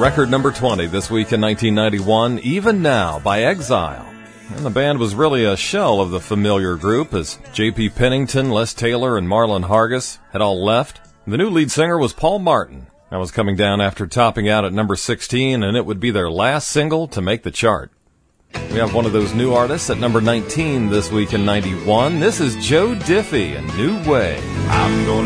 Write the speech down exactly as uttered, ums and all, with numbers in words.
Record number twenty this week in nineteen ninety-one, Even Now by Exile. And the band was really a shell of the familiar group as J P Pennington, Les Taylor, and Marlon Hargis had all left. The new lead singer was Paul Martin. That was coming down after topping out at number sixteen, and it would be their last single to make the chart. We have one of those new artists at number nineteen this week in ninety-one. This is Joe Diffie and New Way. I'm gonna